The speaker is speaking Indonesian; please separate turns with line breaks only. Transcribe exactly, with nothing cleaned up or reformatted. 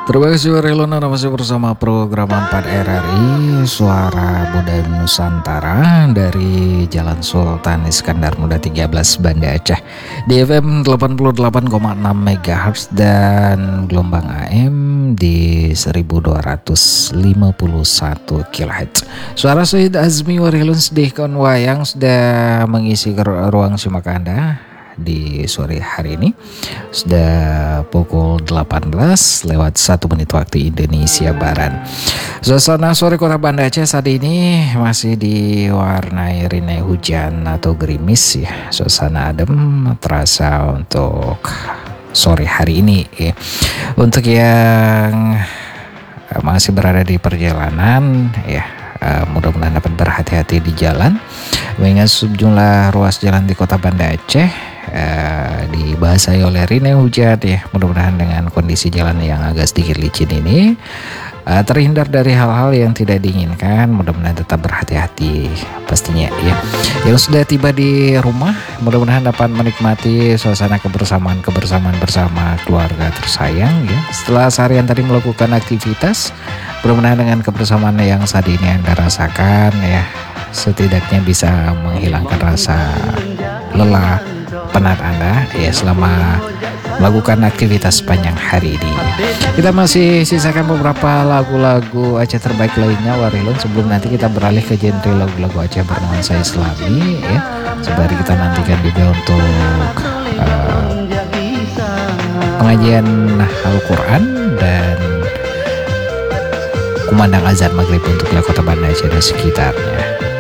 Terima kasih Warilona, masih bersama program empat R R I Suara Budaya Nusantara dari Jalan Sultan Iskandar Muda tiga belas Banda Aceh di F M delapan puluh delapan koma enam megahertz dan gelombang A M di seribu dua ratus lima puluh satu kilohertz. Suara Syed Azmi Warilun sedih kon wayang sudah mengisi ruang simak Anda di sore hari ini. Sudah pukul delapan belas lewat satu menit waktu Indonesia Barat. Suasana sore kota Banda Aceh saat ini masih diwarnai rinai hujan atau gerimis ya. Suasana adem terasa untuk sore hari ini ya. Untuk yang masih berada di perjalanan ya, Uh, mudah-mudahan dapat berhati-hati di jalan, mengingat sejumlah ruas jalan di kota Banda Aceh uh, dibasai oleh rinai hujan ya. Mudah-mudahan dengan kondisi jalan yang agak sedikit licin ini uh, terhindar dari hal-hal yang tidak diinginkan. Mudah-mudahan tetap berhati-hati pastinya ya. Yang sudah tiba di rumah, mudah-mudahan dapat menikmati suasana kebersamaan kebersamaan bersama keluarga tersayang ya. Setelah seharian tadi melakukan aktivitas, mudah-mudahan dengan kebersamaan yang saat ini Anda rasakan ya, setidaknya bisa menghilangkan rasa lelah penat Anda ya selama melakukan aktivitas sepanjang hari ini. Kita masih sisakan beberapa lagu-lagu Aceh terbaik lainnya Warilun, sebelum nanti kita beralih ke genre lagu-lagu Aceh bernuansa Islami ya. Sembari kita nantikan juga untuk uh, pengajian Al-Quran dan kumandang azan maghrib untuk wilayah kota Banda Aceh dan sekitarnya.